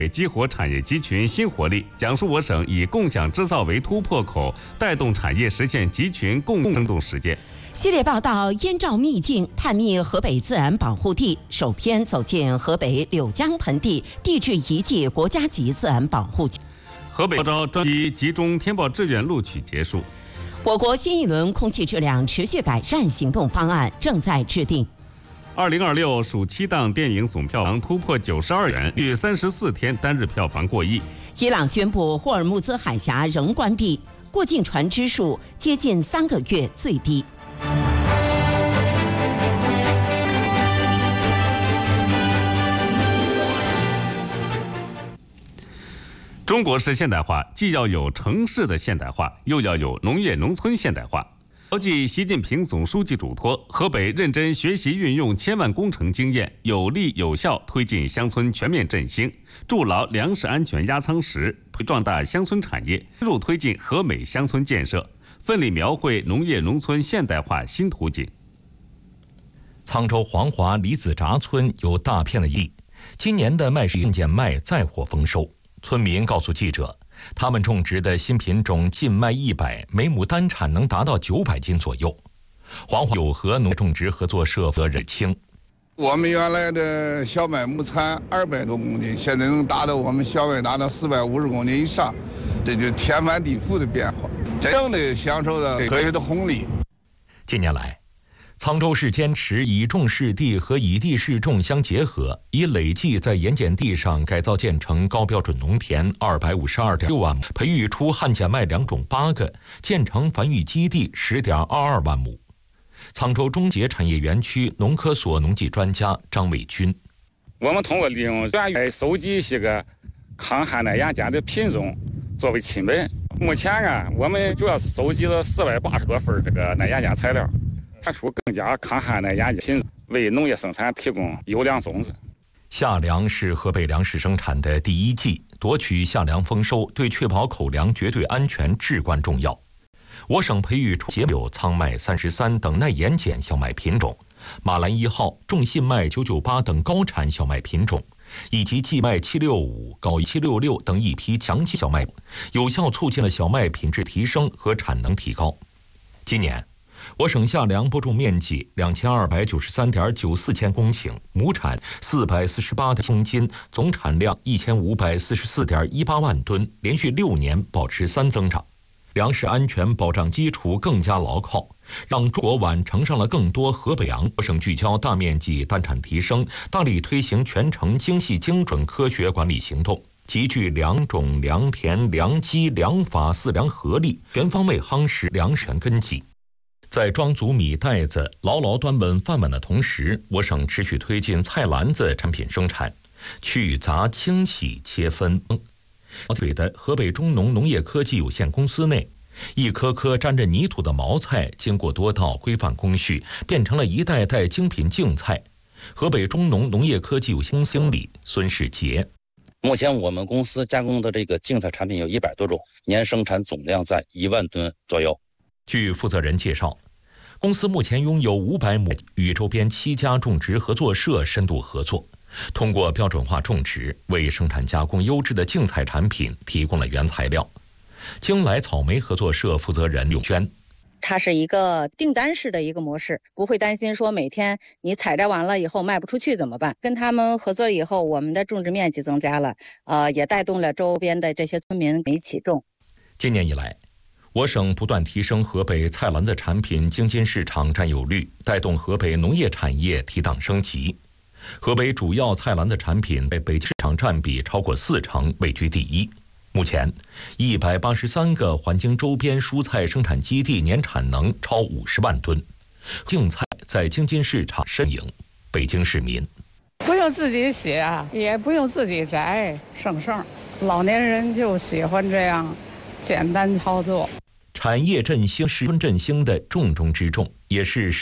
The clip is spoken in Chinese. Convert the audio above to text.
激活产业集群新活力，讲述我省以共享制造为突破口，带动产业实现集群共生动实践。 系列报道燕赵秘境，探秘河北自然保护地，首篇走进河北柳江盆地，地质遗迹国家级自然保护区。 河北号召专题集中填报志愿录取结束。 我国新一轮空气质量持续改善行动方案正在制定。 2026暑期档电影总票房突破92元，逾34天单日票房过亿。 伊朗宣布霍尔木兹海峡仍关闭，过境船只数接近3个月最低。 中国式现代化既要有城市的现代化，又要有农业农村现代化。牢记习近平总书记嘱托，河北认真学习运用千万工程经验，有力有效推进乡村全面振兴，筑牢粮食安全压舱石，壮大乡村产业，深入推进河美乡村建设，奋力描绘农业农村现代化新图景。 沧州黄华李子闸村有大片的地，今年的麦氏燕麦再获丰收。村民告诉记者，他们种植的新品种劲麦100，每亩单产能达到900斤左右。黄华有和农种植合作社负责人称， 我们原来的小麦亩产200多公斤，现在能达到我们小麦达到450公斤以上，这就天翻地覆的变化，真正的享受到科学的红利。 近年来，沧州市坚持以种试地和以地试种相结合，以累计在盐碱地上改造建成高标准农田252.6万亩，培育出旱碱麦2种8个，建成繁育基地10.22万亩。沧州中捷产业园区农科所农技专家张伟军， 我们通过利用转运收集一些个抗旱耐盐碱的品种作为亲本。目前我们主要是收集了480多份这个耐盐碱材料，产出更加抗旱耐盐碱品种，为农业生产提供优良种子。 夏粮是河北粮食生产的第一季，夺取夏粮丰收对确保口粮绝对安全至关重要。我省培育出有苍麦33等耐盐碱小麦品种，马兰1号、重信麦998等高产小麦品种，以及荠麦765、高766等一批强劲小麦，有效促进了小麦品质提升和产能提高。今年我省夏粮播种面积2293.94千公顷，亩产448公斤，总产量1544.18万吨，连续6年保持3增长。粮食安全保障基础更加牢靠，让中国碗盛上了更多河北粮。我省聚焦大面积单产提升，大力推行全程精细精准科学管理行动，集聚良种、良田、良基、良法4良合力，全方位夯实粮食根基。在装足米袋子牢牢端稳饭碗的同时，我省持续推进菜篮子产品生产，去杂清洗切分。腿的河北中农农业科技有限公司内，一颗颗沾着泥土的毛菜，经过多道规范工序，变成了一袋袋精品净菜。河北中农农业科技有限公司经理孙世杰， 目前我们公司加工的这个净菜产品有100多种，年生产总量在1万吨左右。 据负责人介绍，公司目前拥有500亩，与周边7家种植合作社深度合作，通过标准化种植，为生产加工优质的净菜产品提供了原材料。京来草莓合作社负责人永轩， 它是一个订单式的一个模式，不会担心说每天你采摘完了以后卖不出去怎么办。跟他们合作以后，我们的种植面积增加了，也带动了周边的这些村民一起种。 今年以来，我省不断提升河北菜篮子产品京津市场占有率，带动河北农业产业提档升级。河北主要菜篮子产品在北京市场占比超过40%，位居第一。目前183个环京周边蔬菜生产基地年产能超50万吨，净菜在京津市场身影。北京市民不用自己洗啊，也不用自己摘，省事儿。老年人就喜欢这样简单操作。 产业振兴是振兴的重中之重，也是